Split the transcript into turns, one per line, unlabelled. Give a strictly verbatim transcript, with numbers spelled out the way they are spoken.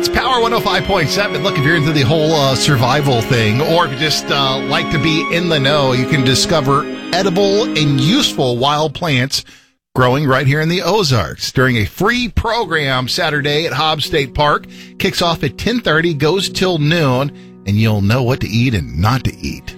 It's Power one oh five point seven. Look, if you're into the whole uh, survival thing, or if you just uh, like to be in the know, you can discover edible and useful wild plants growing right here in the Ozarks during a free program Saturday at Hobbs State Park. Kicks off at ten thirty, goes till noon, and you'll know what to eat and not to eat.